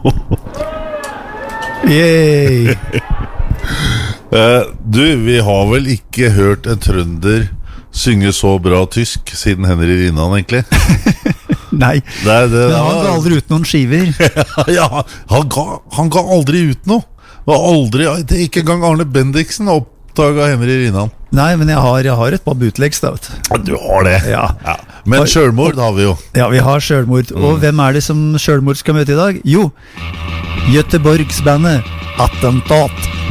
Yay! Du, vi har vel ikke hørt en trønder synge så bra tysk siden Henry Rinnan, egentlig. Nei, Men han ga aldri ut noen skiver. Ja, han ga aldri ut noe. Det er ikke engang Arne Bendiksen oppdaget Henry Rinnan. Nei, men jeg har et par bootlegs da, vet du. Du har det. Ja. Men selvmord har vi jo. Ja, vi har selvmord. Og hvem er det som selvmord skal møte i dag? Jo, Göteborgsbandet Attentat.